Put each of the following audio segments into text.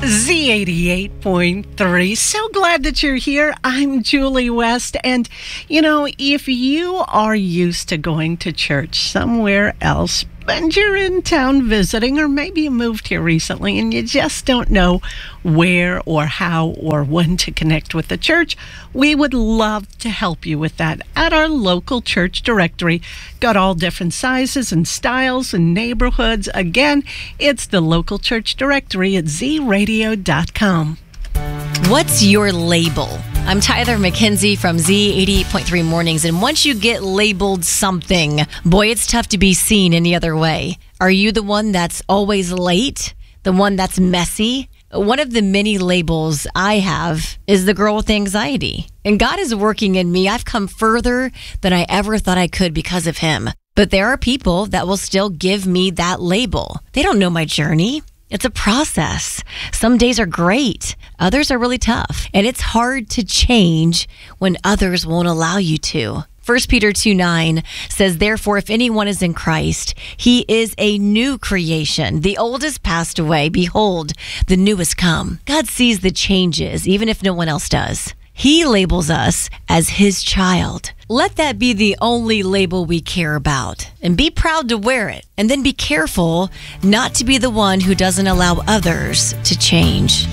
Z88.3. So glad that you're here. I'm Julie West. And, if you are used to going to church somewhere else, and you're in town visiting, or maybe you moved here recently and you just don't know where or how or when to connect with the church, we would love to help you with that at our local church directory. Got all different sizes and styles and neighborhoods. Again, it's the local church directory at zradio.com. What's your label? I'm Tyler McKenzie from Z88.3 Mornings, and once you get labeled something, boy, it's tough to be seen any other way. Are you the one that's always late? The one that's messy? One of the many labels I have is the girl with anxiety. And God is working in me. I've come further than I ever thought I could because of Him. But there are people that will still give me that label. They don't know my journey. It's a process. Some days are great. Others are really tough. And it's hard to change when others won't allow you to. 1 Peter 2:9 says, "Therefore, if anyone is in Christ, he is a new creation. The old has passed away. Behold, the new has come." God sees the changes, even if no one else does. He labels us as His child. Let that be the only label we care about. And be proud to wear it. And then be careful not to be the one who doesn't allow others to change.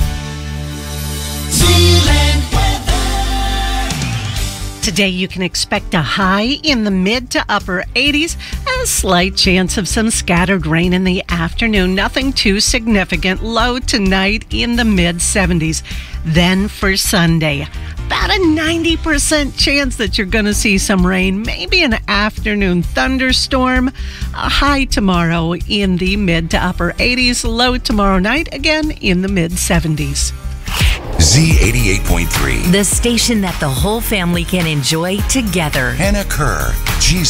Today you can expect a high in the mid to upper 80s, a slight chance of some scattered rain in the afternoon. Nothing too significant. Low tonight in the mid 70s. Then for Sunday, about a 90% chance that you're going to see some rain, maybe an afternoon thunderstorm. A high tomorrow in the mid to upper 80s. Low tomorrow night, again in the mid 70s. Z88.3. The station that the whole family can enjoy together. Hannah Kerr,